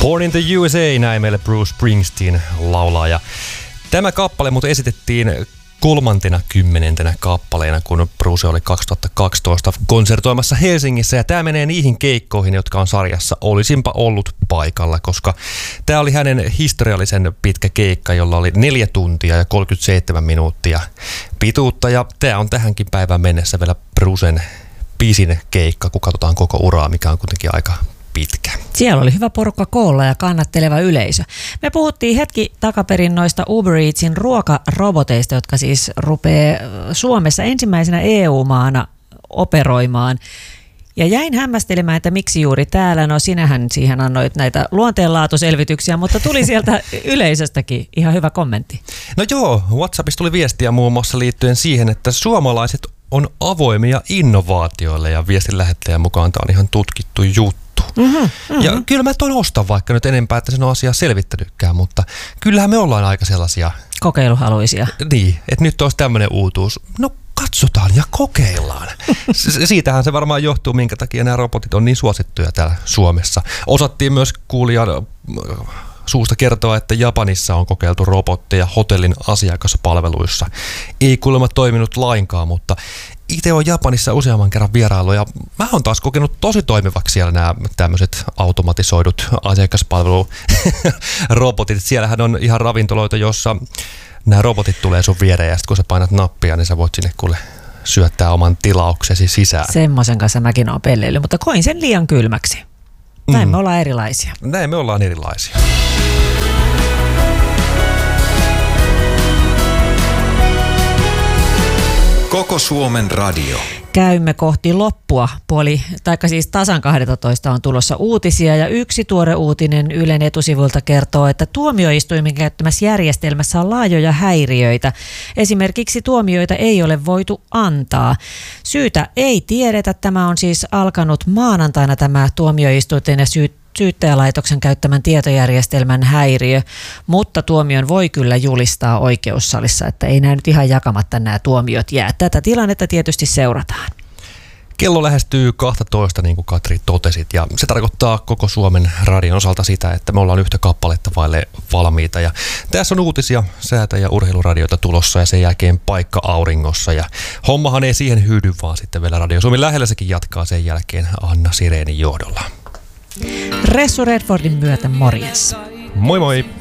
Born in the USA, näin meille Bruce Springsteen laulaa. Ja tämä kappale muuten esitettiin 30. kappaleena, kun Bruce oli 2012 konsertoimassa Helsingissä. Ja tämä menee niihin keikkoihin, jotka on sarjassa Olisinpa ollut paikalla, koska tämä oli hänen historiallisen pitkä keikka, jolla oli 4 tuntia ja 37 minuuttia pituutta. Ja tämä on tähänkin päivään mennessä vielä Brucen pisin keikka, kun katsotaan koko uraa, mikä on kuitenkin aika pitkä. Siellä oli hyvä porukka koolla ja kannatteleva yleisö. Me puhuttiin hetki takaperin noista Uber Eatsin ruokaroboteista, jotka siis rupeaa Suomessa ensimmäisenä EU-maana operoimaan. Ja jäin hämmästelemään, että miksi juuri täällä. No sinähän siihen annoit näitä luonteenlaatuselvityksiä, mutta tuli sieltä yleisöstäkin ihan hyvä kommentti. No joo, WhatsAppissa tuli viestiä muun muassa liittyen siihen, että suomalaiset on avoimia innovaatioille ja viestin lähettäjän mukaan tämä on ihan tutkittu juttu. Ja kyllä mä ton ostan, vaikka nyt enempää, että sen on asiaa selvittänytkään, mutta kyllähän me ollaan aika sellaisia kokeiluhaluisia. Niin, että nyt olisi tämmöinen uutuus. No katsotaan ja kokeillaan. Siitähän se varmaan johtuu, minkä takia nämä robotit on niin suosittuja täällä Suomessa. Osattiin myös kuulijan suusta kertoa, että Japanissa on kokeiltu robotteja hotellin asiakaspalveluissa. Ei kuulemma toiminut lainkaan, mutta itse olen Japanissa useamman kerran vierailu ja mä oon taas kokenut tosi toimivaksi siellä nämä tämmöiset automatisoidut asiakaspalvelurobotit. Siellähän on ihan ravintoloita, jossa nämä robotit tulee sun viereen ja sitten kun sä painat nappia, niin sä voit sinne kuule syöttää oman tilauksesi sisään. Semmoisen kanssa mäkin oon pelleillyt, mutta koin sen liian kylmäksi. Näin me ollaan erilaisia. Näin me ollaan erilaisia. Koko Suomen radio. Käymme kohti loppua. Tasan 12 on tulossa uutisia ja yksi tuore uutinen Ylen etusivuilta kertoo, että tuomioistuimen käyttämässä järjestelmässä on laajoja häiriöitä. Esimerkiksi tuomioita ei ole voitu antaa. Syytä ei tiedetä. Tämä on siis alkanut maanantaina tämä tuomioistuinten ja syyttäjälaitoksen käyttämän tietojärjestelmän häiriö, mutta tuomion voi kyllä julistaa oikeussalissa, että ei nämä nyt ihan jakamatta nämä tuomiot jää. Tätä tilannetta tietysti seurataan. Kello lähestyy 12, niin kuin Katri totesit, ja se tarkoittaa koko Suomen radion osalta sitä, että me ollaan yhtä kappaletta vaille valmiita. Ja tässä on uutisia, säätä- ja urheiluradioita tulossa ja sen jälkeen paikka auringossa. Ja hommahan ei siihen hyydy, vaan sitten vielä Radio Suomi lähellä sekin jatkaa sen jälkeen Anna Sireenin johdolla. Ressu Redfordin myötä morjens. Moi moi!